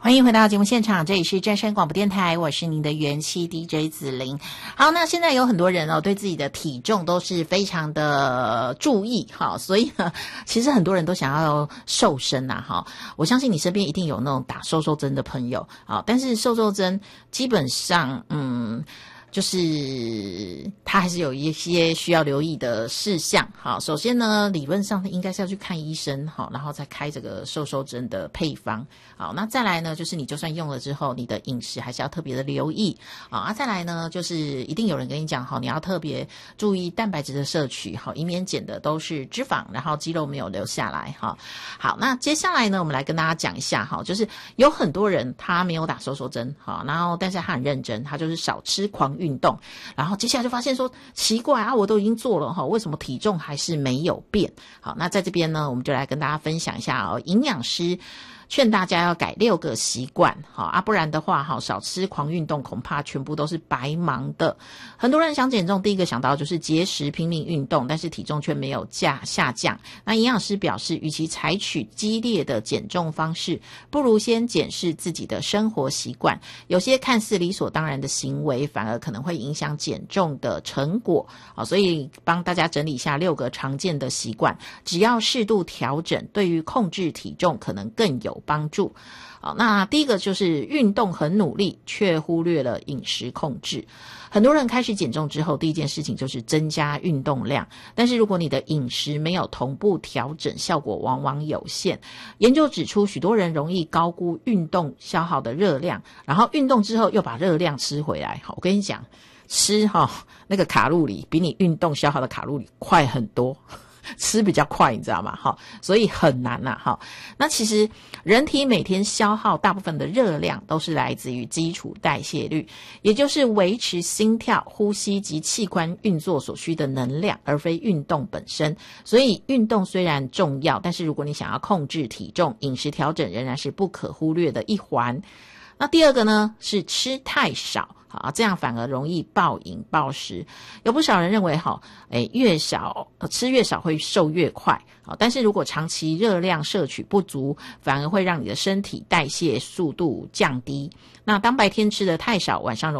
欢迎回到节目现场，这里是正声广播电台，我是您的元气 DJ 子玲。好，那现在有很多人对自己的体重都是非常的注意，所以呢，其实很多人都想要瘦身啊，我相信你身边一定有那种打瘦瘦针的朋友，但是瘦瘦针基本上，就是它还是有一些需要留意的事项。好，首先呢，理论上应该是要去看医生，好，然后再开这个瘦瘦针的配方。好，那再来呢，就是你就算用了之后，你的饮食还是要特别的留意。再来呢，就是一定有人跟你讲，你要特别注意蛋白质的摄取，好，以免减的都是脂肪，然后肌肉没有留下来。好，那接下来呢，我们来跟大家讲一下，就是有很多人他没有打瘦瘦针，好，然后但是他很认真，他就是少吃狂运动，然后接下来就发现说奇怪啊，我都已经做了，为什么体重还是没有变？好，那在这边呢，我们就来跟大家分享一下营养师劝大家要改6个习惯，不然的话少吃狂运动恐怕全部都是白忙的。很多人想减重，第一个想到就是节食拼命运动，但是体重却没有下降。那营养师表示，与其采取激烈的减重方式，不如先检视自己的生活习惯，有些看似理所当然的行为反而可能会影响减重的成果。所以帮大家整理一下6个常见的习惯，只要适度调整，对于控制体重可能更有帮助。好，那第一个就是运动很努力，却忽略了饮食控制。很多人开始减重之后，第一件事情就是增加运动量，但是如果你的饮食没有同步调整，效果往往有限。研究指出，许多人容易高估运动消耗的热量，然后运动之后又把热量吃回来。好，我跟你讲，吃那个卡路里比你运动消耗的卡路里快很多。吃比较快，你知道吗？所以很难啊。那其实人体每天消耗大部分的热量都是来自于基础代谢率，也就是维持心跳、呼吸及器官运作所需的能量，而非运动本身。所以运动虽然重要，但是如果你想要控制体重，饮食调整仍然是不可忽略的一环。那第二个呢，是吃太少，这样反而容易暴饮暴食。有不少人认为越少吃越少会瘦越快，但是如果长期热量摄取不足，反而会让你的身体代谢速度降低。那当白天吃的太少，晚上